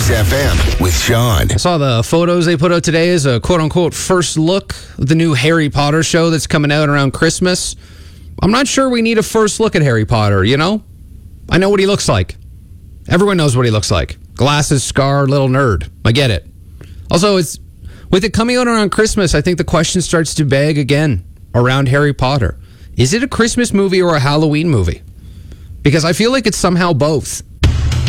Kiss FM with Sean. I saw the photos they put out today as a quote-unquote first look of the new Harry Potter show that's coming out around Christmas. I'm not sure we need a first look at Harry Potter, you know? I know what he looks like. Everyone knows what he looks like. Glasses, scar, little nerd. I get it. Also, with it coming out around Christmas, I think the question starts to beg again around Harry Potter. Is it a Christmas movie or a Halloween movie? Because I feel like it's somehow both.